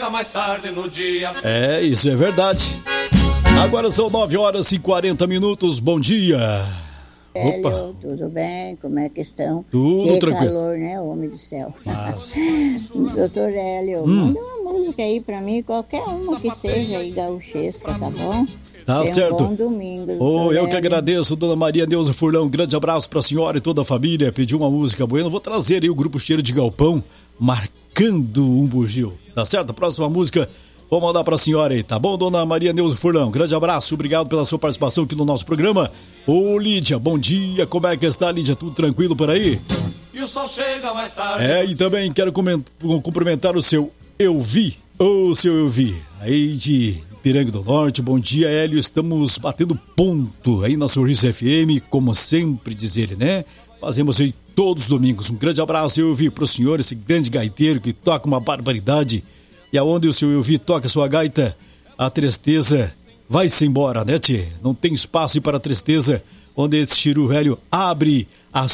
mais tarde no dia. É, isso é verdade. Agora são 9h40. Bom dia. Hélio, tudo bem? Como é que estão? Tudo tranquilo. Calor, né, homem do céu. Mas... Doutor Hélio, manda uma música aí pra mim, qualquer uma que seja aí, gaúchesca, tá bom? Tá certo. Bom domingo. Eu que agradeço, dona Maria Neuza Furlão. Um grande abraço pra senhora e toda a família. Pediu uma música boa. Eu vou trazer aí o grupo Cheiro de Galpão, Marcando um Bugio. Tá certo? A próxima música vou mandar pra senhora aí, tá bom, dona Maria Neuza Furlão? Grande abraço, obrigado pela sua participação aqui no nosso programa. Ô, Lídia, bom dia. Como é que está, Lídia? Tudo tranquilo por aí? E o sol chega mais tarde. E também quero cumprimentar o seu Eu Vi. Ô, seu Eu Vi. Aí de Piranga do Norte, bom dia, Hélio. Estamos batendo ponto aí na Sorriso FM, como sempre diz ele, né? Fazemos aí todos os domingos. Um grande abraço, Eu Vi, pro senhor, esse grande gaiteiro que toca uma barbaridade. E aonde o seu Eu Vi toca sua gaita, a tristeza vai-se embora, né, tchê? Não tem espaço para a tristeza, onde esse Chiru velho abre as